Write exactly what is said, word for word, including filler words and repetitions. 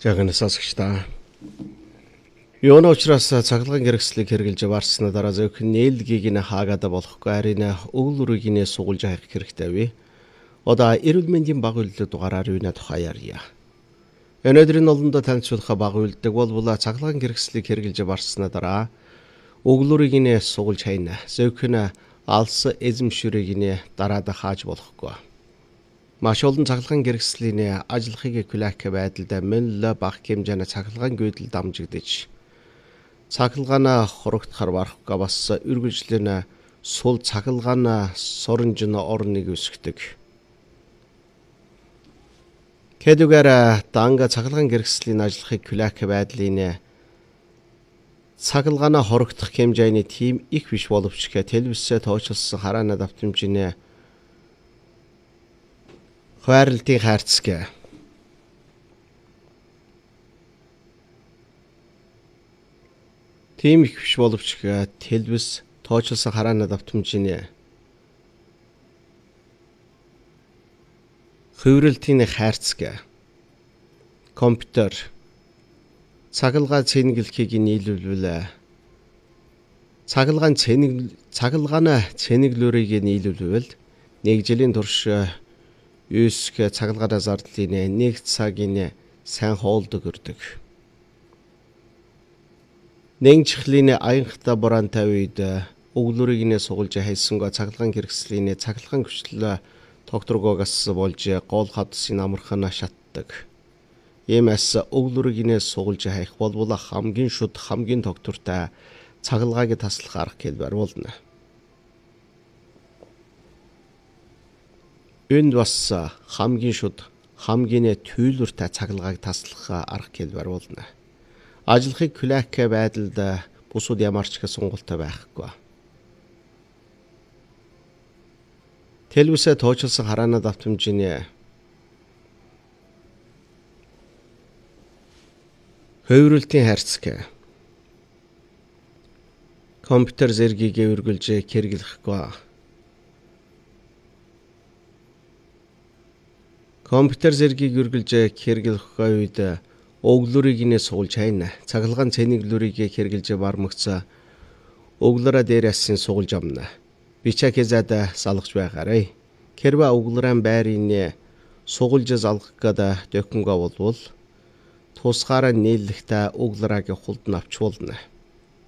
Жагнаас асагчдаа. Юуны учраас цаглагын хэрэгслийг хэрэгжилж барсны дараа зөвхөн нээлгийг нь хаагаад болохгүй харин өглөрийг нь сугулж хайх хэрэгтэй вэ. Одоо эрүүл мэндийн баг үйлдэл дугаараар юуна тухай ярья. Өнөөдрийн олондоо танилцуулах баг үйлдэл бол цаглагын хэрэгслийг хэрэгжилж барсны дараа өглөрийг нь сугулж хайна. Зөвхөн алс эзэмшүрийг нь дараад хааж болохгүй. Маш олон цаглагын хэрэгслийн ажиллахыг хүлээх байдалд мөн л бага хэмжээний цаглагын гүйдэл дамжигдэж цаглагаана хорогдохоор барахгүй бас үргэлжлэн сул цаглагаана соронжин орныг өсгдөг. Хэдүүгээр данга цаглагын хэрэгслийн ажиллахыг хүлээх байдлын цаглагаана хорогдох хэмжээний тийм их биш боловч телевизээр тооцоолсон хараана давтамжийн Хойролтын хайрцаг. Тийм их биш боловч телевиз тооцоолсон хараана давтамжийн хөврөлтийн хайрцаг. Компьютер цагалгаа цэнэглэхийг нийлүүлвэл цагалгаан цэнэг цагалгаана цэнэглүүрийг нийлүүлвэл нэг жилийн турш Юуск цаглагаараа зардлын нэг цагийн сайн хоолдог өрдөг. Нэг чихлийн аянхтай бураантай үед өглөрийг нь сугулж хайсангаа цаглагын хэрэгслийн цаглагын хүчлээ тогтворгоогоос болж гол хадсын амархан шатдаг. Иймээс өглөрийг нь сугулж хайх бол хамгийн шуд хамгийн тогтвортой цаглагааг таслах арга хэлбэр болно. Энд бас хамгийн шуд хамгийн түйлүртэй цаглагааг таслах арга хэлбэр болно. Ажиллахыг хүлээх байдалд бусууд ямар ч их сонголттой байхгүй. Телевизээр тооцоолсон хараана давтамжийн хөврөлтийн хайрцаг. Компьютер зэргийг үргэлж хэрэглэхгүй. Компьютер зэргийг үргэлж хэрэглэх үед өглөрийг нь суулж хайна. Цаглагаан цэнэглүүрийг хэрэглэж бармагц өглөрөө дээрээс нь суулж амна. Бичээ хэзээд салгаж байгаарай. Хэрвээ өглөрөн байрын суулж залгах гэдэг документ болвол тусгаараа нийлэхдээ өглөрөөг хулд навч болно.